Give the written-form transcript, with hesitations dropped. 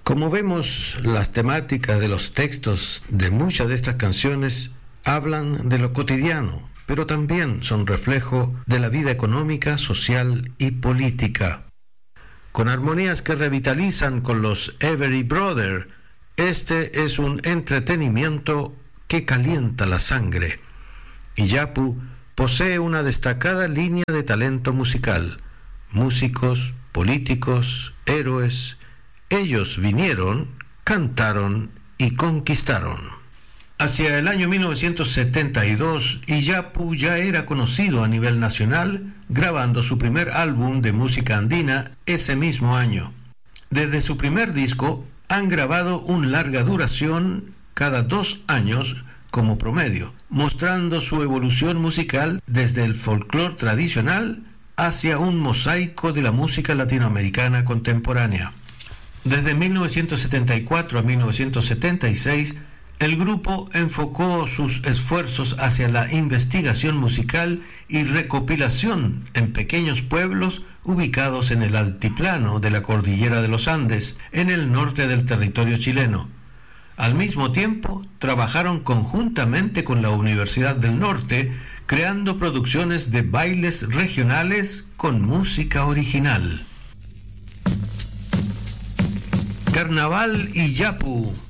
Como vemos, las temáticas de los textos de muchas de estas canciones hablan de lo cotidiano, pero también son reflejo de la vida económica, social y política. Con armonías que revitalizan con los Everly Brothers, este es un entretenimiento que calienta la sangre. Iyapu posee una destacada línea de talento musical. Músicos, políticos, héroes, ellos vinieron, cantaron y conquistaron. Hacia el año 1972, Iyapu ya era conocido a nivel nacional, grabando su primer álbum de música andina ese mismo año. Desde su primer disco, han grabado un larga duración cada 2 años como promedio, mostrando su evolución musical desde el folclore tradicional hacia un mosaico de la música latinoamericana contemporánea. Desde 1974 a 1976, el grupo enfocó sus esfuerzos hacia la investigación musical y recopilación en pequeños pueblos ubicados en el altiplano de la cordillera de los Andes, en el norte del territorio chileno. Al mismo tiempo, trabajaron conjuntamente con la Universidad del Norte, creando producciones de bailes regionales con música original. Carnaval Iyapu.